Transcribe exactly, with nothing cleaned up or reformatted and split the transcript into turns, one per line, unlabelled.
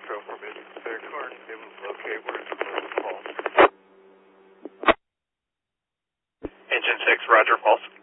Echo permitting clear car to be able to locate where it's supposed to fall.
Engine six, Roger, false.